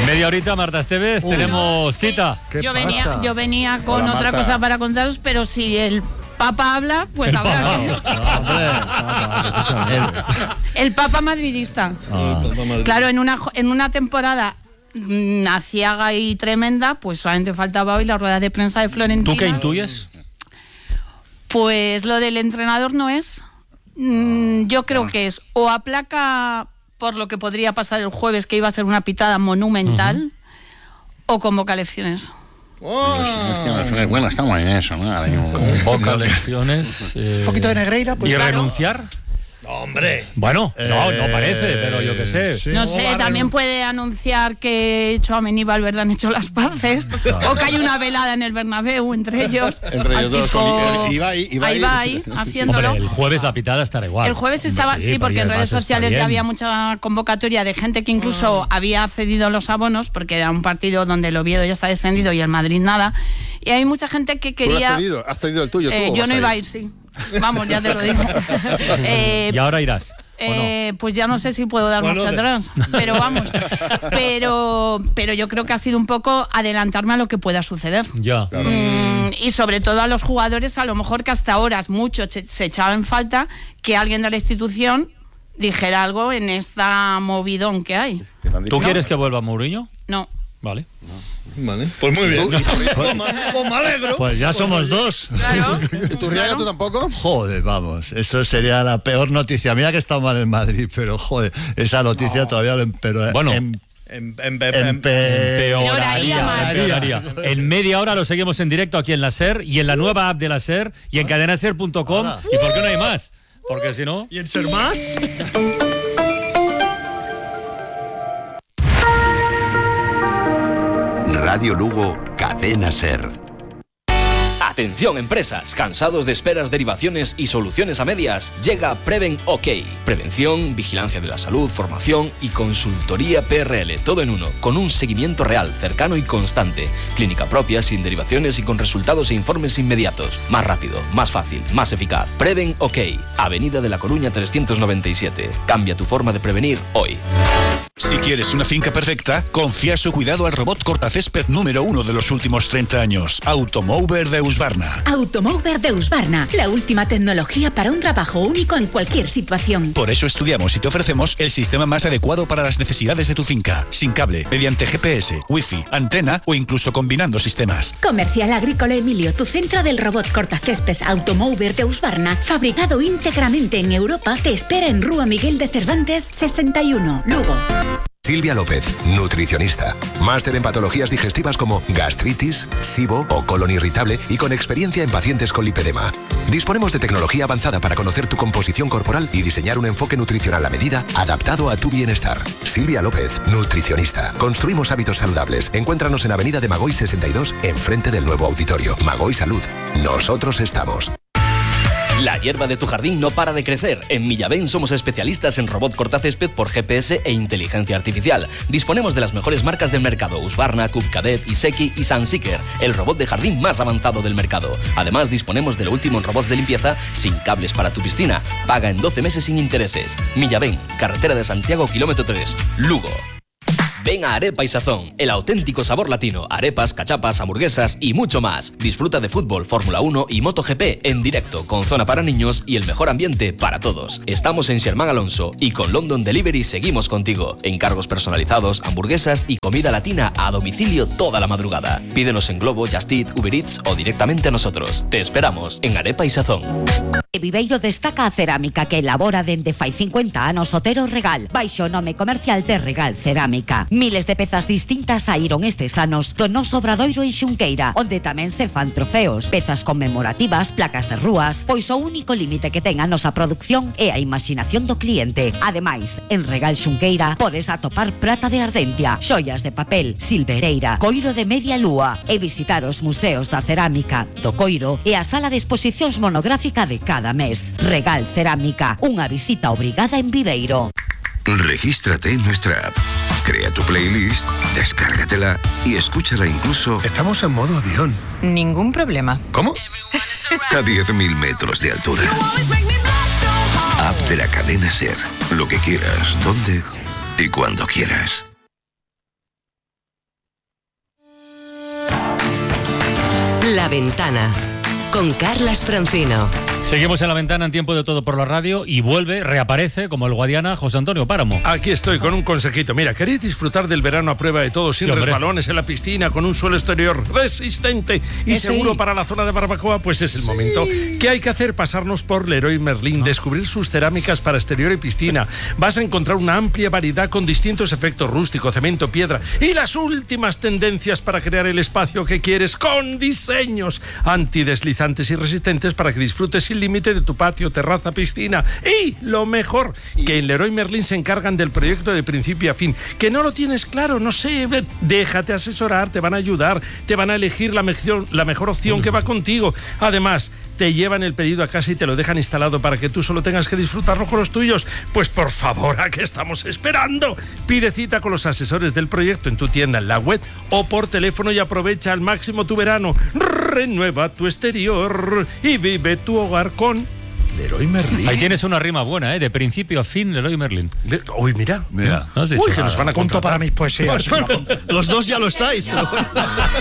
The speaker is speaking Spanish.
En media horita, Marta Esteves, tenemos cita. Yo venía con otra cosa para contaros, pero si el Papa habla, pues habrá que... El Papa madridista. Claro, en una temporada aciaga y tremenda, pues solamente faltaba hoy la rueda de prensa de Florentino. ¿Tú qué intuyes? Pues lo del entrenador no es. Yo creo que es o aplaca por lo que podría pasar el jueves, que iba a ser una pitada monumental, o convoca elecciones. Bueno, estamos en eso, ¿no? Convoca elecciones. Un poquito de Negreira, pues. ¿Y claro. Renunciar? Hombre. Bueno, no parece, pero yo qué sé. Sí. No sé, también puede anunciar que Tchouaméni y Valverde han hecho las paces, o que hay una velada en el Bernabéu entre ellos. Entre ellos dos, con Ibai haciéndolo. Hombre, el jueves la pitada estará igual. El jueves estaba, sí, porque en redes sociales ya había mucha convocatoria de gente que incluso había cedido los abonos, porque era un partido donde el Oviedo ya está descendido y el Madrid nada. Y hay mucha gente que quería... ¿Has cedido el tuyo? Yo no iba a ir, sí. Vamos, ya te lo digo. ¿Y ahora irás? Pues ya no sé si puedo dar marcha atrás, pero vamos. Pero yo creo que ha sido un poco adelantarme a lo que pueda suceder. Ya. Y sobre todo a los jugadores, a lo mejor que hasta ahora muchos se echaban en falta que alguien de la institución dijera algo en esta movidón que hay. ¿Tú quieres que vuelva Mourinho? No. Vale. Vale, pues muy bien. Pues me alegro. Pues ya somos dos. Claro. ¿Y tú, Riaga, tú tampoco? Joder, vamos, eso sería la peor noticia. Mira que está mal en Madrid, pero joder, esa noticia todavía lo empeoraría. Bueno. Empeoraría. En media hora lo seguimos en directo aquí en la SER y en la nueva app de la SER y en cadenaser.com. ¿Y por qué no hay más? Porque si no... ¿Y en Ser Más? Radio Lugo, Cadena Ser. Atención empresas, cansados de esperas, derivaciones y soluciones a medias. Llega Preven OK. Prevención, vigilancia de la salud, formación y consultoría PRL, todo en uno, con un seguimiento real, cercano y constante. Clínica propia, sin derivaciones y con resultados e informes inmediatos. Más rápido, más fácil, más eficaz. Preven OK. Avenida de La Coruña 397. Cambia tu forma de prevenir hoy. Si quieres una finca perfecta, confía su cuidado al robot cortacésped número 1 de los últimos 30 años, Automower de Husqvarna. Automower de Husqvarna, la última tecnología para un trabajo único en cualquier situación. Por eso estudiamos y te ofrecemos el sistema más adecuado para las necesidades de tu finca, sin cable, mediante GPS, Wi-Fi, antena o incluso combinando sistemas. Comercial Agrícola Emilio, tu centro del robot cortacésped Automower de Husqvarna, fabricado íntegramente en Europa, te espera en Rúa Miguel de Cervantes 61, Lugo. Silvia López, nutricionista. Máster en patologías digestivas como gastritis, SIBO o colon irritable y con experiencia en pacientes con lipedema. Disponemos de tecnología avanzada para conocer tu composición corporal y diseñar un enfoque nutricional a medida adaptado a tu bienestar. Silvia López, nutricionista. Construimos hábitos saludables. Encuéntranos en Avenida de Magoy 62, enfrente del nuevo auditorio. Magoy Salud. Nosotros estamos. La hierba de tu jardín no para de crecer. En Millaben somos especialistas en robot cortacésped por GPS e inteligencia artificial. Disponemos de las mejores marcas del mercado: Husqvarna, Cub Cadet, Iseki y Sunseeker, el robot de jardín más avanzado del mercado. Además, disponemos de lo último en robots de limpieza sin cables para tu piscina. Paga en 12 meses sin intereses. Millaben, carretera de Santiago, kilómetro 3, Lugo. Ven a Arepa y Sazón, el auténtico sabor latino. Arepas, cachapas, hamburguesas y mucho más. Disfruta de fútbol, Fórmula 1 y MotoGP en directo, con zona para niños y el mejor ambiente para todos. Estamos en Sherman Alonso y con London Delivery seguimos contigo. Encargos personalizados, hamburguesas y comida latina a domicilio toda la madrugada. Pídenos en Globo, Just Eat, Uber Eats o directamente a nosotros. Te esperamos en Arepa y Sazón. Viveiro destaca a cerámica que elabora dende fai 50 anos Otero Regal, baixo nome comercial de Regal Cerámica. Miles de pezas distintas saíron estes anos do noso obradoiro en Xunqueira, onde tamén se fan trofeos, pezas conmemorativas, placas de rúas, pois o único límite que ten a nosa produción é a imaginación do cliente. Ademais, en Regal Xunqueira podes atopar prata de ardentia, xoias de papel, silvereira, coiro de media lúa e visitar os museos da cerámica, do coiro e a sala de exposicións monográfica de cada mes. Regal Cerámica, unha visita obrigada en Viveiro. Regístrate en nuestra app. Crea tu playlist, descárgatela y escúchala incluso... Estamos en modo avión. Ningún problema. ¿Cómo? A 10.000 metros de altura. App de la cadena SER. Lo que quieras, donde y cuando quieras. Ventana con Carlas Francino. Seguimos en La Ventana en tiempo de todo por la radio y reaparece como el Guadiana José Antonio Páramo. Aquí estoy con un consejito. Mira, ¿queréis disfrutar del verano a prueba de todo, sin resbalones en la piscina, con un suelo exterior resistente y seguro para la zona de barbacoa? Pues es el momento. ¿Qué hay que hacer? Pasarnos por Leroy Merlin, descubrir sus cerámicas para exterior y piscina. Vas a encontrar una amplia variedad con distintos efectos: rústico, cemento, piedra y las últimas tendencias para crear el espacio que quieres, con diseños antideslizantes y resistentes para que disfrutes sin límite de tu patio, terraza, piscina. Y lo mejor, que en Leroy Merlin se encargan del proyecto de principio a fin. Que no lo tienes claro, no sé, déjate asesorar, te van a ayudar, te van a elegir la mejor opción que va contigo. Además, te llevan el pedido a casa y te lo dejan instalado para que tú solo tengas que disfrutarlo con los tuyos. Pues por favor, ¿a qué estamos esperando? Pide cita con los asesores del proyecto en tu tienda, en la web o por teléfono y aprovecha al máximo tu verano. Renueva tu exterior y vive tu hogar con Leroy Merlin. Ahí tienes una rima buena, de principio a fin, Leroy Merlin. Uy, mira. ¿No has dicho? Uy, que nos van a Punto contratar. para mis poesías. Los dos ya lo estáis. Pero...